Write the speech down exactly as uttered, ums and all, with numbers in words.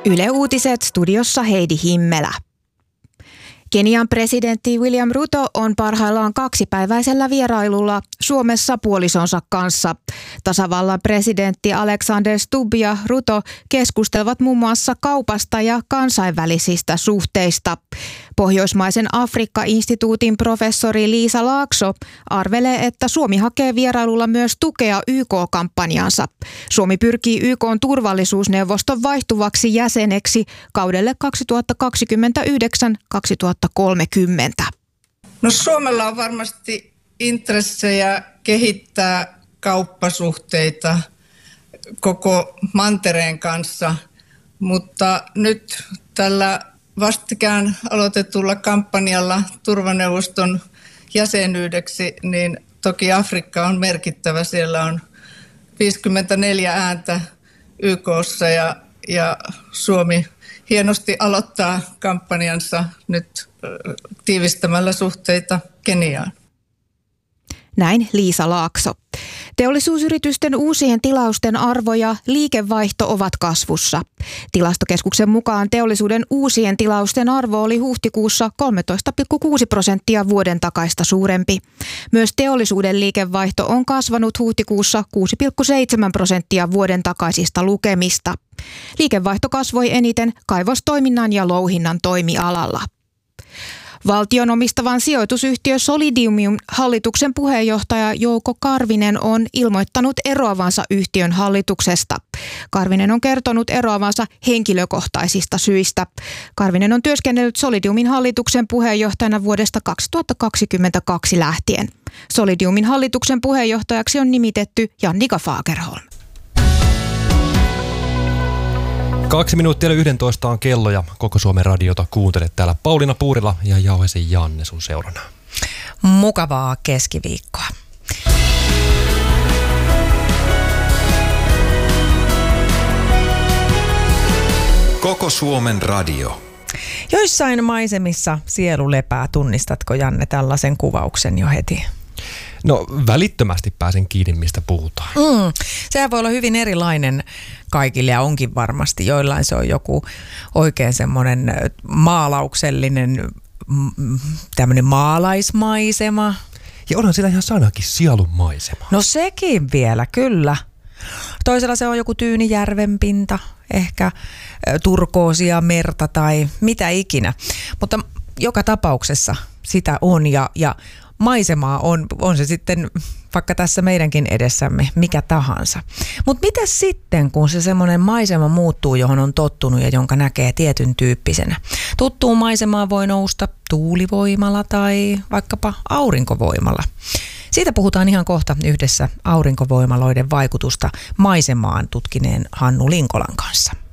Yle Uutiset, studiossa Heidi Himmelä. Kenian presidentti William Ruto on parhaillaan kaksipäiväisellä vierailulla Suomessa puolisonsa kanssa. Tasavallan presidentti Alexander Stubb ja Ruto keskustelevat muun muassa kaupasta ja kansainvälisistä suhteista. Pohjoismaisen Afrikka-instituutin professori Liisa Laakso arvelee, että Suomi hakee vierailulla myös tukea Y K-kampanjansa. Suomi pyrkii Y K:n turvallisuusneuvoston vaihtuvaksi jäseneksi kaudelle kaksituhattakaksikymmentäyhdeksän kaksituhattakolmekymmentä. No Suomella on varmasti intressejä kehittää kauppasuhteita koko mantereen kanssa, mutta nyt tällä vastikään aloitetulla kampanjalla turvaneuvoston jäsenyydeksi, niin toki Afrikka on merkittävä. Siellä on viisikymmentäneljä ääntä Y K:ssa ja, ja Suomi hienosti aloittaa kampanjansa nyt tiivistämällä suhteita Keniaan. Näin Liisa Laakso. Teollisuusyritysten uusien tilausten arvo ja liikevaihto ovat kasvussa. Tilastokeskuksen mukaan teollisuuden uusien tilausten arvo oli huhtikuussa kolmetoista pilkku kuusi prosenttia vuoden takaista suurempi. Myös teollisuuden liikevaihto on kasvanut huhtikuussa kuusi pilkku seitsemän prosenttia vuoden takaisista lukemista. Liikevaihto kasvoi eniten kaivostoiminnan ja louhinnan toimialalla. Valtion omistavan sijoitusyhtiö Solidiumin hallituksen puheenjohtaja Jouko Karvinen on ilmoittanut eroavansa yhtiön hallituksesta. Karvinen on kertonut eroavansa henkilökohtaisista syistä. Karvinen on työskennellyt Solidiumin hallituksen puheenjohtajana vuodesta kaksituhattakaksikymmentäkaksi lähtien. Solidiumin hallituksen puheenjohtajaksi on nimitetty Jannika Fagerholm. Kaksi minuuttia yhdentoista on kello ja Koko Suomen radiota kuuntelet täällä Pauliina Puurila ja Jauhesen Janne sun seurana. Mukavaa keskiviikkoa. Koko Suomen radio. Joissain maisemissa sielu lepää. Tunnistatko, Janne, tällaisen kuvauksen jo heti? No välittömästi pääsen kiinni, mistä puhutaan. Mm, sehän voi olla hyvin erilainen kaikille ja onkin varmasti. Joillain se on joku oikein semmoinen maalauksellinen tämmöinen maalaismaisema. Ja onhan siellä ihan sanakin sielunmaisema. No sekin vielä, kyllä. Toisella se on joku Tyynijärven pinta, ehkä turkoosia merta tai mitä ikinä. Mutta joka tapauksessa sitä on ja, ja maisemaa on, on se sitten vaikka tässä meidänkin edessämme mikä tahansa. Mutta mitä sitten, kun se semmoinen maisema muuttuu, johon on tottunut ja jonka näkee tietyn tyyppisenä? Tuttuun maisemaan voi nousta tuulivoimalla tai vaikkapa aurinkovoimalla. Siitä puhutaan ihan kohta yhdessä aurinkovoimaloiden vaikutusta maisemaan tutkineen Hannu Linkolan kanssa.